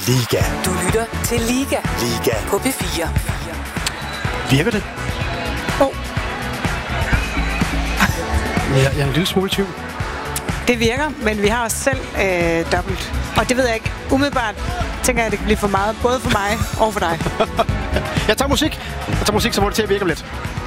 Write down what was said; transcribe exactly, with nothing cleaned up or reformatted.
Liga. Du lytter til Liga. Liga. På P fire. Virker det? Åh. Oh. Jeg, jeg er en lille smule i tvivl. Det virker, men vi har os selv øh, dobbelt. Og det ved jeg ikke. Umiddelbart tænker jeg, at det kan blive for meget. Både for mig og for dig. Jeg tager musik. Jeg tager musik, så må det til at virke om lidt.